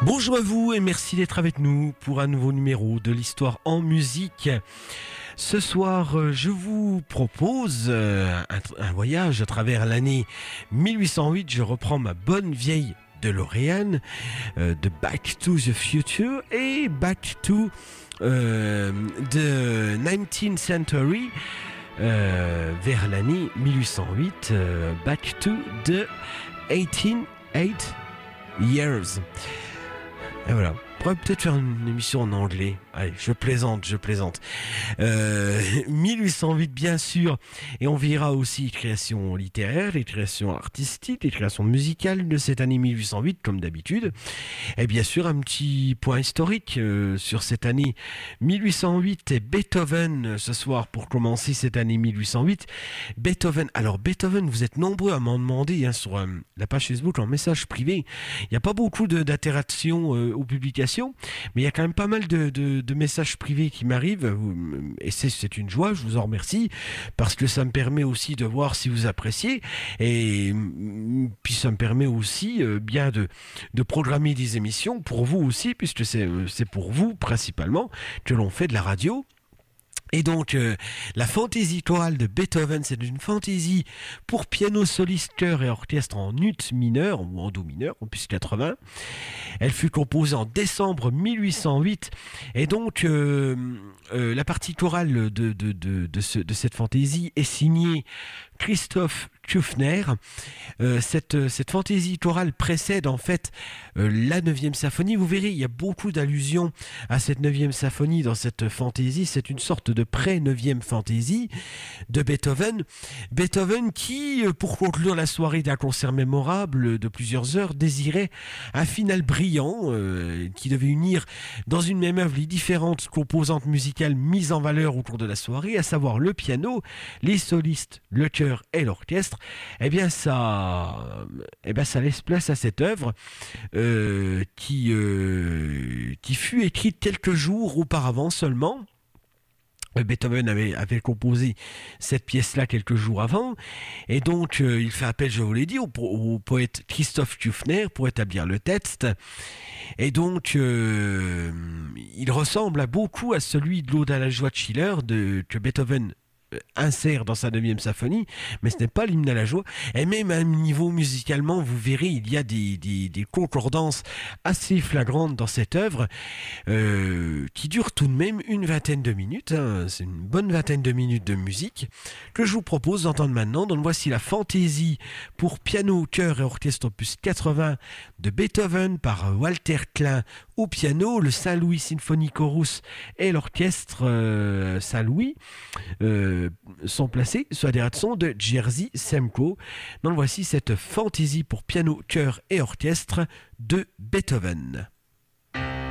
Bonjour à vous et merci d'être avec nous pour un nouveau numéro de l'histoire en musique. Ce soir, je vous propose un voyage à travers l'année 1808. Je reprends ma bonne vieille DeLorean de Back to the Future et Back to the 19th Century vers l'année 1808, Back to the 188 years. Et voilà. On pourrait peut-être faire une émission en anglais. Allez, je plaisante. 1808 bien sûr. Et on verra aussi les créations littéraires, les créations artistiques, les créations musicales de cette année 1808, comme d'habitude. Et bien sûr, un petit point historique sur cette année 1808 et Beethoven ce soir pour commencer cette année 1808. Beethoven. Alors Beethoven, vous êtes nombreux à m'en demander sur la page Facebook en message privé. Il n'y a pas beaucoup d'interactions aux publications. Mais il y a quand même pas mal de messages privés qui m'arrivent et c'est une joie, je vous en remercie parce que ça me permet aussi de voir si vous appréciez et puis ça me permet aussi bien de programmer des émissions pour vous aussi puisque c'est pour vous principalement que l'on fait de la radio. Et donc, la fantaisie chorale de Beethoven, c'est une fantaisie pour piano soliste, chœur et orchestre en ut mineur, ou en do mineur, en plus 80. Elle fut composée en décembre 1808. Et donc, la partie chorale de cette fantaisie est signée Christoph Kufner. Cette fantaisie chorale précède en fait la 9e symphonie. Vous verrez, il y a beaucoup d'allusions à cette 9e symphonie dans cette fantaisie. C'est une sorte de pré-9e fantaisie de Beethoven. Beethoven qui, pour conclure la soirée d'un concert mémorable de plusieurs heures, désirait un final brillant qui devait unir dans une même œuvre les différentes composantes musicales mises en valeur au cours de la soirée, à savoir le piano, les solistes, le chœur et l'orchestre. Eh bien ça laisse place à cette œuvre qui fut écrite quelques jours auparavant seulement. Beethoven avait composé cette pièce-là quelques jours avant, et donc il fait appel, je vous l'ai dit, au poète Christoph Kufner pour établir le texte. Et donc il ressemble beaucoup à celui de l'Aude à la joie de Schiller que Beethoven insère dans sa 9e symphonie, mais ce n'est pas l'hymne à la joie. Et même à un niveau musicalement, vous verrez, il y a des concordances assez flagrantes dans cette œuvre qui dure tout de même une vingtaine de minutes. C'est une bonne vingtaine de minutes de musique que je vous propose d'entendre maintenant. Donc voici la fantaisie pour piano, chœur et orchestre opus 80 de Beethoven par Walter Klein au piano, le Saint-Louis Symphony Chorus et l'orchestre Saint-Louis sont placés sur la direction de Jerzy Semko. Donc voici cette fantaisie pour piano, chœur et orchestre de Beethoven.